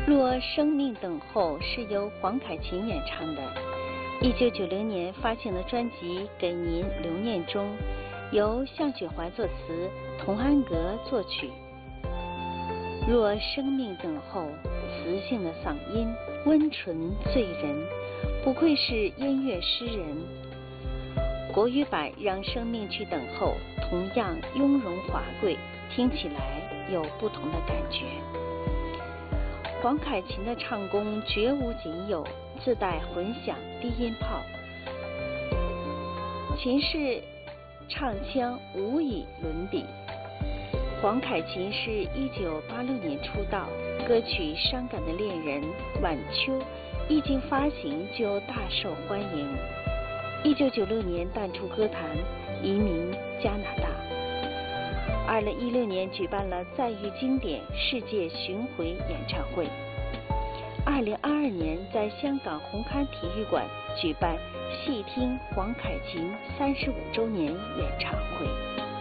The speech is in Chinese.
若生命等候是由黄凯芹演唱的，1990年发行的专辑《给您留念》中，由向雪怀作词，童安格作曲。若生命等候，磁性的嗓音，温纯醉人，不愧是音乐诗人。国语版《让生命去等候》同样雍容华贵，听起来有不同的感觉。黄凯芹的唱功绝无仅有，自带混响低音炮，秦氏唱腔无以伦比。黄凯芹是1986年出道，歌曲《伤感的恋人》《晚秋》一经发行就大受欢迎。1996年淡出歌坛，移民加拿大。2016年举办了再遇经典世界巡回演唱会。2022年在香港红磡体育馆举办细听黄凯芹35周年演唱会。